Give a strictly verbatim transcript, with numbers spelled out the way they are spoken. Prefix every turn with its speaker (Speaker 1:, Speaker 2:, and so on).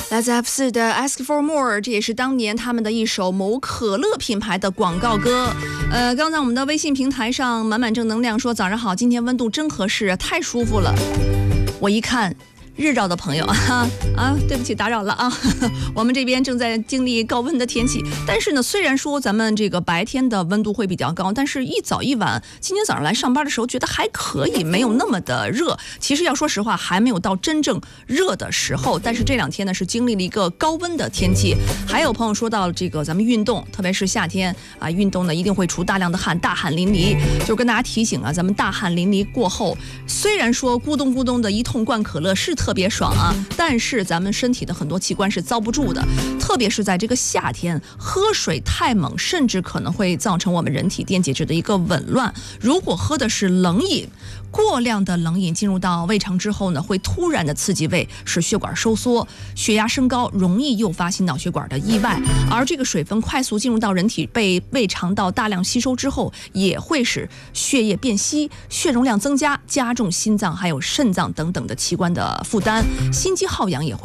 Speaker 1: 来自 F 四的 Ask for More， 这也是当年他们的一首某可乐品牌的广告歌。呃，刚才我们的微信平台上满满正能量说早上好，今天温度真合适，太舒服了。我一看日照的朋友啊啊，对不起打扰了啊，我们这边正在经历高温的天气，但是呢，虽然说咱们这个白天的温度会比较高，但是一早一晚，今天早上来上班的时候觉得还可以，没有那么的热。其实要说实话，还没有到真正热的时候，但是这两天呢是经历了一个高温的天气。还有朋友说到这个咱们运动，特别是夏天啊，运动呢一定会出大量的汗，大汗淋漓。就跟大家提醒啊，咱们大汗淋漓过后，虽然说咕咚咕咚的一通灌可乐是特别爽啊，但是咱们身体的很多器官是遭不住的，特别是在这个夏天，喝水太猛，甚至可能会造成我们人体电解质的一个紊乱。如果喝的是冷饮，过量的冷饮进入到胃肠之后呢，会突然的刺激胃，使血管收缩，血压升高，容易诱发心脑血管的意外。而这个水分快速进入到人体，被胃肠道大量吸收之后，也会使血液变稀，血容量增加，加重心脏还有肾脏等等的器官的负担，心肌耗氧也会